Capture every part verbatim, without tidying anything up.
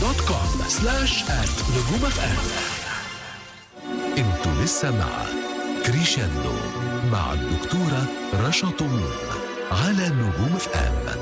دوت كوم سلاش آت نجوم اف ام. انتوا لسه مع كريشاندو مع الدكتورة رشا طموح على نجوم اف ام.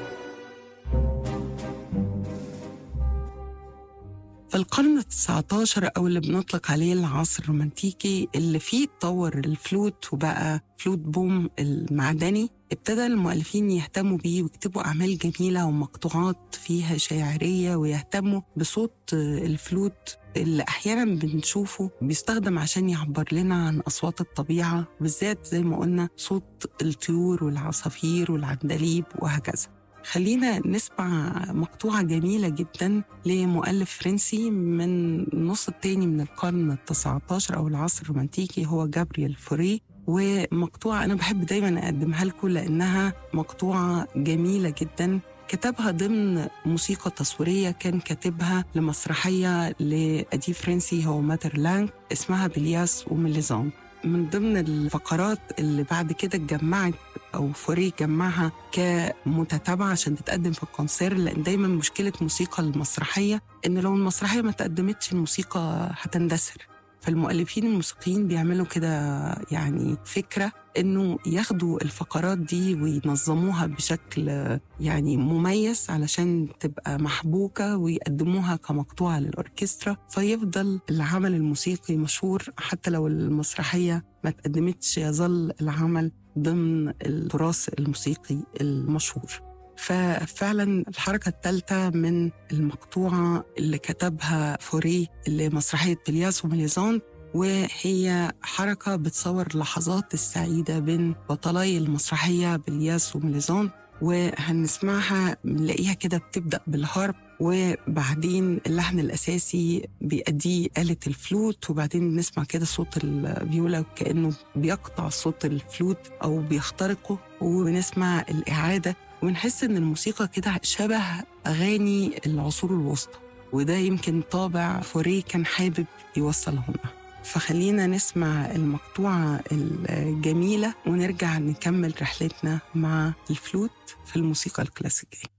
في القرن التاسع عشر أو اللي بنطلق عليه العصر الرومانتيكي اللي فيه اتطور الفلوت وبقى فلوت بوم المعدني، ابتدى المؤلفين يهتموا بيه ويكتبوا أعمال جميلة ومقطوعات فيها شاعرية، ويهتموا بصوت الفلوت اللي أحياناً بنشوفه بيستخدم عشان يعبر لنا عن أصوات الطبيعة، بالذات زي ما قلنا صوت الطيور والعصافير والعندليب وهكذا. خلينا نسمع مقطوعة جميلة جدا لمؤلف فرنسي من النص الثاني من القرن التاسع عشر أو العصر الرومانتيكي، هو جابرييل فوري. ومقطوعة أنا بحب دايما أقدمها لكم لأنها مقطوعة جميلة جدا، كتبها ضمن موسيقى تصويرية كان كاتبها لمسرحية لأديب فرنسي هو ماتر لانغ اسمها بلياس وميليزون. من ضمن الفقرات اللي بعد كده اتجمعت أو فوري جمعها كمتتابعة عشان تتقدم في الكونسير، لأن دايما مشكلة موسيقى المسرحية إن لو المسرحية ما تقدمتش الموسيقى هتندثر، فالمؤلفين الموسيقيين بيعملوا كده يعني فكرة إنه ياخدوا الفقرات دي وينظموها بشكل يعني مميز علشان تبقى محبوكة ويقدموها كمقطوعة للأوركسترا، فيفضل العمل الموسيقي مشهور حتى لو المسرحية ما تقدمتش، يظل العمل ضمن التراث الموسيقي المشهور. ففعلا الحركة الثالثة من المقطوعة اللي كتبها فوري لمسرحية بلياس وميليزون، وهي حركة بتصور لحظات السعيدة بين بطلي المسرحية بلياس وميليزون، وهنسمعها نلاقيها كده بتبدأ بالهارب، وبعدين اللحن الأساسي بيأديه آلة الفلوت، وبعدين نسمع كده صوت الفيولا كأنه بيقطع صوت الفلوت أو بيخترقه، ونسمع الإعادة ونحس إن الموسيقى كده شبه أغاني العصور الوسطى، وده يمكن طابع فوري كان حابب يوصله لنا. فخلينا نسمع المقطوعة الجميلة ونرجع نكمل رحلتنا مع الفلوت في الموسيقى الكلاسيكية.